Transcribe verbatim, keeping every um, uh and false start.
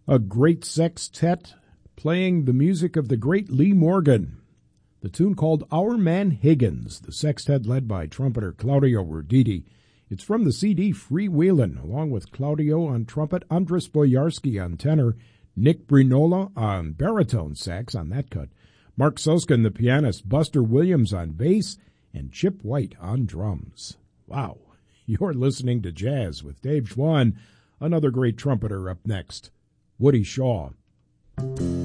A great sextet playing the music of the great Lee Morgan. The tune called Our Man Higgins, the sextet led by trumpeter Claudio Roditi. It's from the C D Freewheelin', along with Claudio on trumpet, Andres Boyarsky on tenor, Nick Brinola on baritone sax on that cut, Mark Suskin, the pianist, Buster Williams on bass, and Chip White on drums. Wow, you're listening to Jazz with Dave Schwann. Another great trumpeter up next, Woody Shaw.